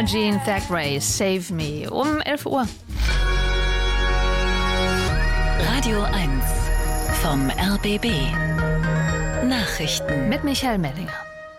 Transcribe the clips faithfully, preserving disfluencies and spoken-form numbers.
war Jean Thackeray, Save Me, um elf Uhr. Radio eins vom R B B. Nachrichten Mit Michael Mellinger.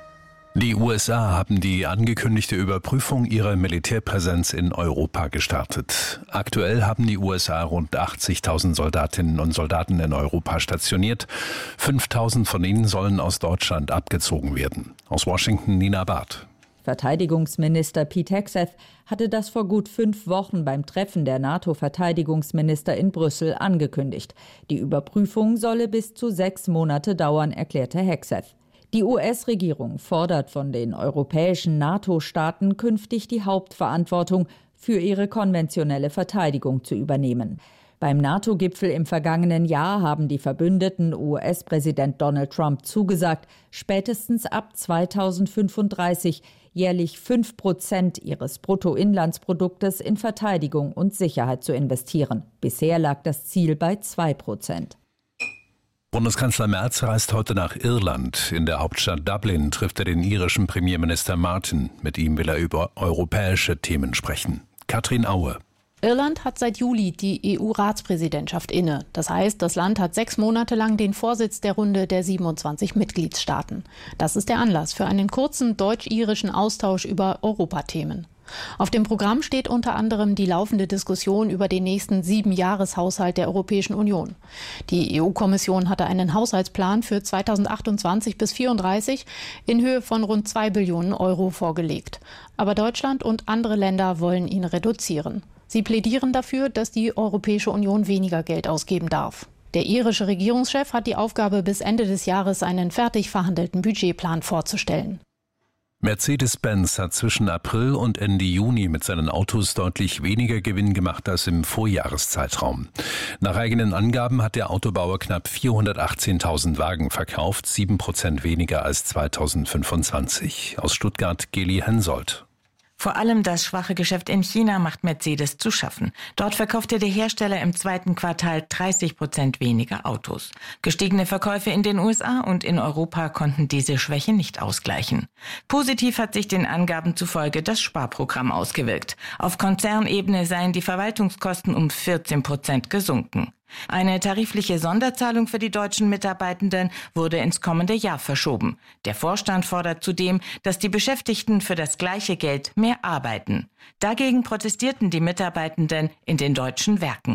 Die U S A haben die angekündigte Überprüfung ihrer Militärpräsenz in Europa gestartet. Aktuell haben die U S A rund achtzigtausend Soldatinnen und Soldaten in Europa stationiert. fünftausend von ihnen sollen aus Deutschland abgezogen werden. Aus Washington Nina Barth. Verteidigungsminister Pete Hegseth hatte das vor gut fünf Wochen beim Treffen der NATO-Verteidigungsminister in Brüssel angekündigt. Die Überprüfung solle bis zu sechs Monate dauern, erklärte Hegseth. Die U S-Regierung fordert von den europäischen NATO-Staaten künftig die Hauptverantwortung für ihre konventionelle Verteidigung zu übernehmen. Beim NATO-Gipfel im vergangenen Jahr haben die Verbündeten U S-Präsident Donald Trump zugesagt, spätestens ab zweitausendfünfunddreißig jährlich fünf Prozent ihres Bruttoinlandsproduktes in Verteidigung und Sicherheit zu investieren. Bisher lag das Ziel bei zwei Prozent. Bundeskanzler Merz reist heute nach Irland. In der Hauptstadt Dublin trifft er den irischen Premierminister Martin. Mit ihm will er über europäische Themen sprechen. Katrin Aue. Irland hat seit Juli die E U-Ratspräsidentschaft inne. Das heißt, das Land hat sechs Monate lang den Vorsitz der Runde der siebenundzwanzig Mitgliedstaaten. Das ist der Anlass für einen kurzen deutsch-irischen Austausch über Europathemen. Auf dem Programm steht unter anderem die laufende Diskussion über den nächsten Siebenjahreshaushalt der Europäischen Union. Die E U-Kommission hatte einen Haushaltsplan für zweitausendachtundzwanzig bis vierunddreißig in Höhe von rund zwei Billionen Euro vorgelegt. Aber Deutschland und andere Länder wollen ihn reduzieren. Sie plädieren dafür, dass die Europäische Union weniger Geld ausgeben darf. Der irische Regierungschef hat die Aufgabe, bis Ende des Jahres einen fertig verhandelten Budgetplan vorzustellen. Mercedes-Benz hat zwischen April und Ende Juni mit seinen Autos deutlich weniger Gewinn gemacht als im Vorjahreszeitraum. Nach eigenen Angaben hat der Autobauer knapp vierhundertachtzehntausend Wagen verkauft, sieben Prozent weniger als zweitausendfünfundzwanzig. Aus Stuttgart Geli Hensoldt. Vor allem das schwache Geschäft in China macht Mercedes zu schaffen. Dort verkaufte der Hersteller im zweiten Quartal dreißig Prozent weniger Autos. Gestiegene Verkäufe in den U S A und in Europa konnten diese Schwäche nicht ausgleichen. Positiv hat sich den Angaben zufolge das Sparprogramm ausgewirkt. Auf Konzernebene seien die Verwaltungskosten um vierzehn Prozent gesunken. Eine tarifliche Sonderzahlung für die deutschen Mitarbeitenden wurde ins kommende Jahr verschoben. Der Vorstand fordert zudem, dass die Beschäftigten für das gleiche Geld mehr arbeiten. Dagegen protestierten die Mitarbeitenden in den deutschen Werken.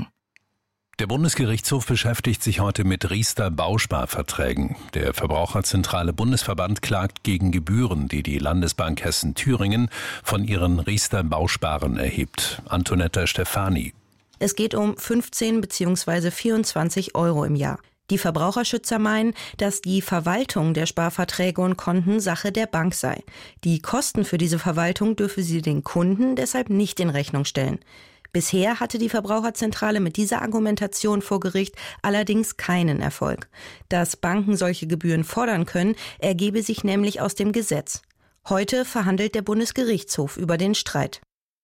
Der Bundesgerichtshof beschäftigt sich heute mit Riester-Bausparverträgen. Der Verbraucherzentrale Bundesverband klagt gegen Gebühren, die die Landesbank Hessen-Thüringen von ihren Riester-Bausparen erhebt. Antonetta Stefani. Es geht um fünfzehn bzw. vierundzwanzig Euro im Jahr. Die Verbraucherschützer meinen, dass die Verwaltung der Sparverträge und Konten Sache der Bank sei. Die Kosten für diese Verwaltung dürfe sie den Kunden deshalb nicht in Rechnung stellen. Bisher hatte die Verbraucherzentrale mit dieser Argumentation vor Gericht allerdings keinen Erfolg. Dass Banken solche Gebühren fordern können, ergebe sich nämlich aus dem Gesetz. Heute verhandelt der Bundesgerichtshof über den Streit.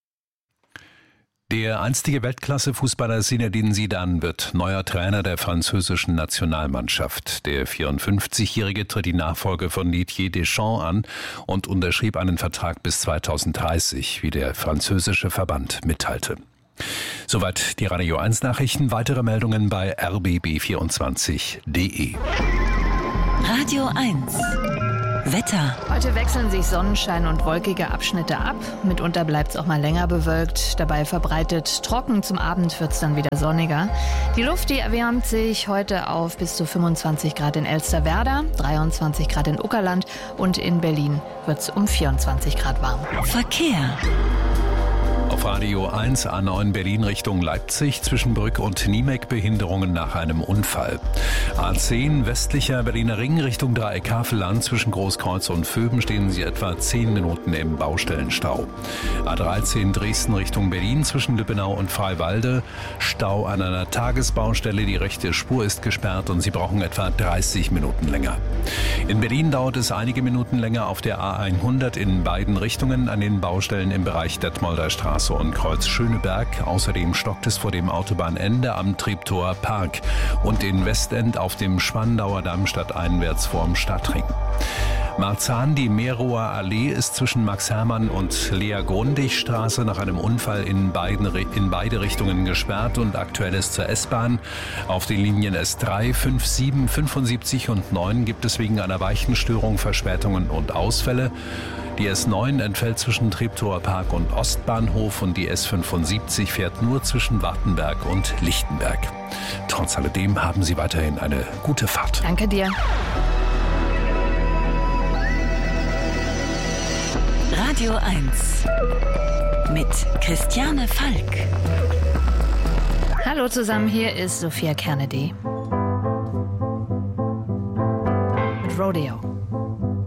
Der einstige Weltklasse-Fußballer Zinedine Zidane wird neuer Trainer der französischen Nationalmannschaft. Der vierundfünfzigjährige tritt die Nachfolge von Didier Deschamps an und unterschrieb einen Vertrag bis zweitausenddreißig, wie der französische Verband mitteilte. Soweit die Radio eins Nachrichten. Weitere Meldungen bei r b b vierundzwanzig punkt d e. Radio eins Wetter. Heute wechseln sich Sonnenschein und wolkige Abschnitte ab. Mitunter bleibt es auch mal länger bewölkt. Dabei verbreitet trocken. Zum Abend wird es dann wieder sonniger. Die Luft, die erwärmt sich heute auf bis zu fünfundzwanzig Grad in Elsterwerda, dreiundzwanzig Grad in Uckerland und in Berlin wird es um vierundzwanzig Grad warm. Verkehr. Auf Radio eins A neun Berlin Richtung Leipzig zwischen Brück und Niemek Behinderungen nach einem Unfall. A zehn westlicher Berliner Ring Richtung Dreieck Havelland zwischen Großkreuz und Vöben stehen Sie etwa zehn Minuten im Baustellenstau. A dreizehn Dresden Richtung Berlin zwischen Lübbenau und Freiwalde. Stau an einer Tagesbaustelle, die rechte Spur ist gesperrt und Sie brauchen etwa dreißig Minuten länger. In Berlin dauert es einige Minuten länger auf der A hundert in beiden Richtungen an den Baustellen im Bereich Detmolder Straße Straße und Kreuz Schöneberg. Außerdem stockt es vor dem Autobahnende am Treptower Park und in Westend auf dem Spandauer Damm stadteinwärts vorm Stadtring. Marzahn, die Merower Allee ist zwischen Max-Hermann und Lea-Grundig-Straße nach einem Unfall in, beiden, in beide Richtungen gesperrt und aktuell ist zur S-Bahn. Auf den Linien S drei, fünf, sieben, fünfundsiebzig und neun gibt es wegen einer Weichenstörung Verspätungen und Ausfälle. Die S neun entfällt zwischen Treptower Park und Ostbahnhof und die S fünfundsiebzig fährt nur zwischen Wartenberg und Lichtenberg. Trotz alledem haben Sie weiterhin eine gute Fahrt. Danke dir. Radio eins mit Christiane Falk. Hallo zusammen, hier ist Sophia Kennedy mit Rodeo.